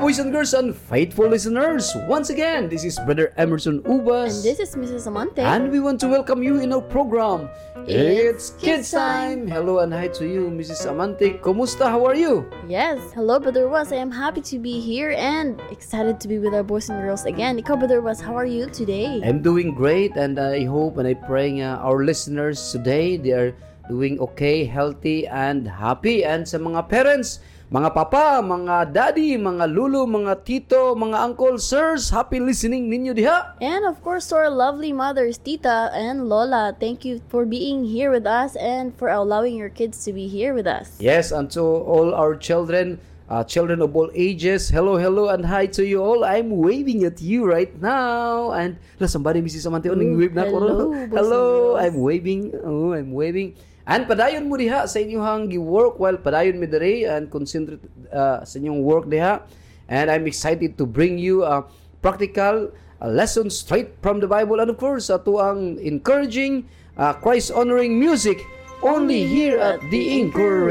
boys and girls and faithful listeners. Once again, this is Brother Emerson Ubas. And this is Mrs. Amante. And we want to welcome you in our program. It's Kids Time. Hello and hi to you, Mrs. Amante. Kumusta? How are you? Yes. Hello, Brother Was. I am happy to be here and excited to be with our boys and girls again. Ikaw, Brother Was, how are you today? I'm doing great, and I hope and I pray our listeners today, they are doing okay, healthy, and happy. And sa mga parents, mga papa, mga daddy, mga lulu, mga tito, mga uncle, sirs, happy listening ninyo diha. And of course to our lovely mothers, Tita and Lola, thank you for being here with us and for allowing your kids to be here with us. Yes, and to all our children, children of all ages, hello, and hi to you all. I'm waving at you right now. And somebody, Mrs. Amante, wave na ko. Hello, I'm waving. Oh, I'm waving. And padayon mo diha sa inyong gi-work while padayon mi diri and concentrate sa inyong work diha. And I'm excited to bring you a practical lesson straight from the Bible, and of course ato ang encouraging Christ honoring music only here at The Anchor